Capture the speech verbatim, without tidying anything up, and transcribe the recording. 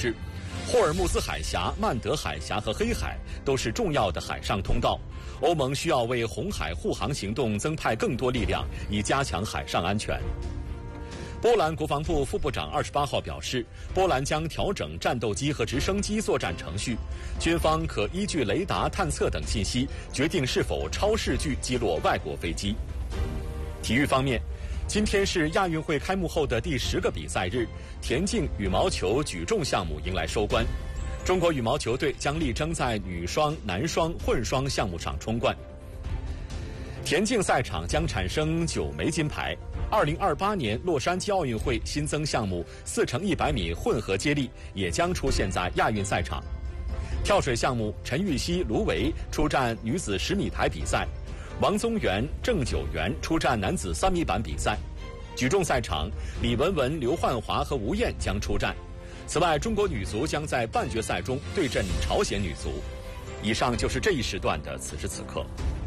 示，霍尔木兹海峡、曼德海峡和黑海都是重要的海上通道，欧盟需要为红海护航行动增派更多力量，以加强海上安全。波兰国防部副部长二十八号表示，波兰将调整战斗机和直升机作战程序，军方可依据雷达探测等信息决定是否超视距击落外国飞机。体育方面，今天是亚运会开幕后的第十个比赛日，田径、羽毛球、举重项目迎来收官。中国羽毛球队将力争在女双、男双、混双项目上冲冠。田径赛场将产生九枚金牌。二零二八年洛杉矶奥运会新增项目四乘一百米混合接力也将出现在亚运赛场。跳水项目，陈芋汐、卢维出战女子十米台比赛，王宗源、郑九元出战男子三米板比赛。举重赛场，李雯雯、刘焕华和吴燕将出战。此外，中国女足将在半决赛中对阵朝鲜女足。以上就是这一时段的此时此刻。